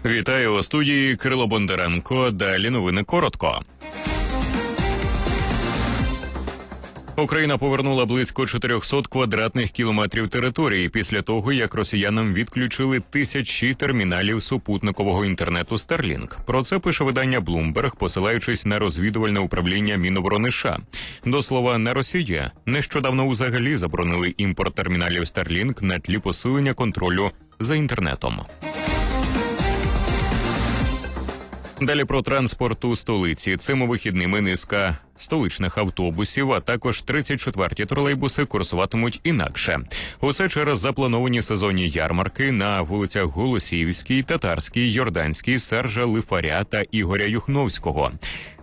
Вітаю у студії Кирило Бондаренко. Далі новини коротко. Україна повернула близько 400 квадратних кілометрів території після того, як росіянам відключили тисячі терміналів супутникового інтернету Starlink. Про це пише видання Bloomberg, посилаючись на розвідувальне управління Міноборони США. До слова, на Росії нещодавно взагалі заборонили імпорт терміналів Starlink на тлі посилення контролю за інтернетом. Далі про транспорт у столиці. Цими вихідними низка столичних автобусів, а також 34-ті тролейбуси курсуватимуть інакше. Усе через заплановані сезонні ярмарки на вулицях Голосіївській, Татарській, Йорданській, Сержа Лифаря та Ігоря Юхновського.